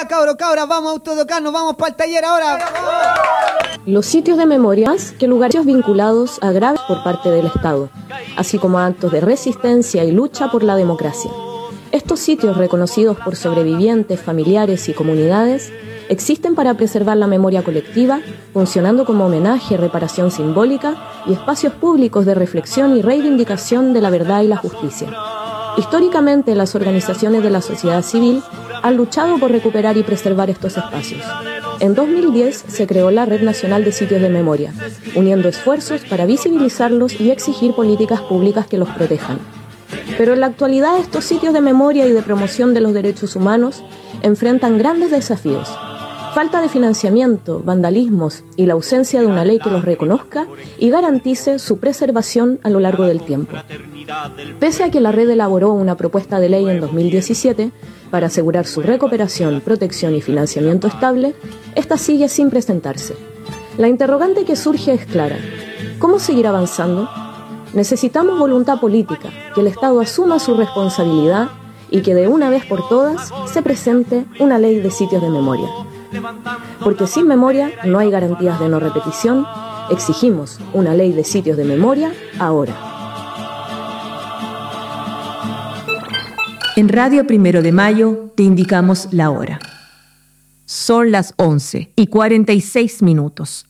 cabra, vamos a autoeducarnos, vamos para el taller ahora. Los sitios de memoria, que lugares vinculados a graves por parte del Estado, así como a actos de resistencia y lucha por la democracia. Estos sitios, reconocidos por sobrevivientes, familiares y comunidades, existen para preservar la memoria colectiva, funcionando como homenaje, reparación simbólica y espacios públicos de reflexión y reivindicación de la verdad y la justicia. Históricamente, las organizaciones de la sociedad civil han luchado por recuperar y preservar estos espacios. En 2010 se creó la Red Nacional de Sitios de Memoria, uniendo esfuerzos para visibilizarlos y exigir políticas públicas que los protejan. Pero en la actualidad estos sitios de memoria y de promoción de los derechos humanos enfrentan grandes desafíos. Falta de financiamiento, vandalismos y la ausencia de una ley que los reconozca y garantice su preservación a lo largo del tiempo. Pese a que la red elaboró una propuesta de ley en 2017 para asegurar su recuperación, protección y financiamiento estable, esta sigue sin presentarse. La interrogante que surge es clara: ¿cómo seguir avanzando? Necesitamos voluntad política, que el Estado asuma su responsabilidad y que de una vez por todas se presente una ley de sitios de memoria. Porque sin memoria no hay garantías de no repetición. Exigimos una ley de sitios de memoria ahora. En Radio 1 de Mayo te indicamos la hora. Son las 11:46.